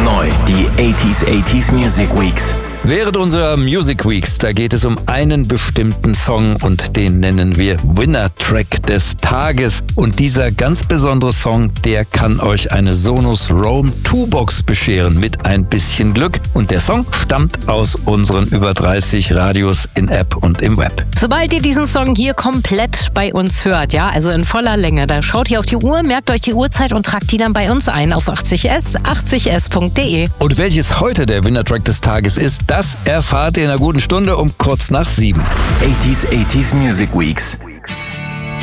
Neu, die 80s Music Weeks. Während unserer Music Weeks, da geht es um einen bestimmten Song und den nennen wir Winner Track des Tages. Und dieser ganz besondere Song, der kann euch eine Sonos Roam 2 Box bescheren mit ein bisschen Glück. Und der Song stammt aus unseren über 30 Radios in App und im Web. Sobald ihr diesen Song hier komplett bei uns hört, ja, also in voller Länge, da schaut ihr auf die Uhr, merkt euch die Uhrzeit und tragt die dann bei uns ein auf 80s, 80s.de. Und welches heute der Winner Track des Tages ist, das erfahrt ihr in einer guten Stunde um kurz nach 7. 80s Music Weeks.